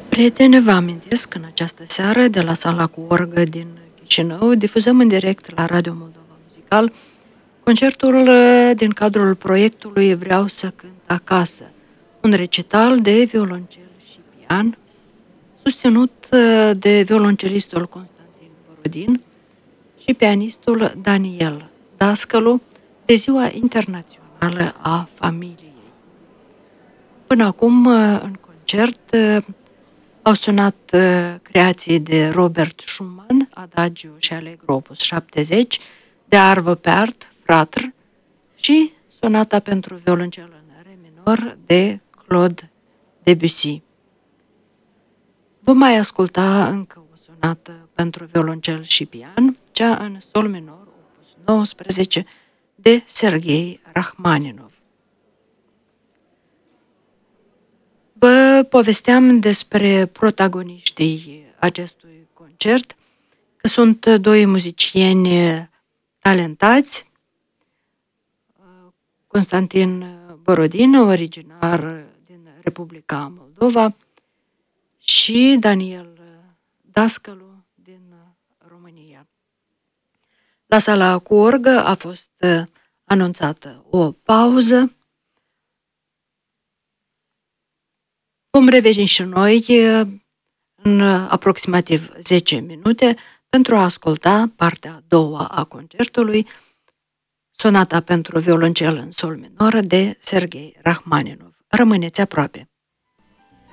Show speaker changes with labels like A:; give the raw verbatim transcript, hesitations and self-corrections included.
A: Prietene, vă amintesc că în această seară de la sala cu orgă din Chișinău difuzăm în direct la Radio Moldova Muzical concertul din cadrul proiectului Vreau să cânt acasă, un recital de violoncel și pian susținut de violoncelistul Constantin Borodin și pianistul Daniel Dascălu de Ziua Internațională a Familiei. Până acum, în concert, au sunat creații de Robert Schumann, Adagio și Allegro opus șaptezeci, de Arvo Pärt, Fratr, și sonata pentru violoncel în re minor de Claude Debussy. Vom mai asculta încă o sonată pentru violoncel și pian, cea în sol minor, opus nouăsprezece, de Sergei Rachmaninov. Vă povesteam despre protagoniștii acestui concert, că sunt doi muzicieni talentați, Constantin Borodin, originar din Republica Moldova, și Daniel Dascălu din România. La sala cu orgă a fost anunțată o pauză. Vom reveni și noi în aproximativ zece minute pentru a asculta partea a doua a concertului, sonata pentru violoncel în sol minor de Sergei Rachmaninov. Rămâneți aproape!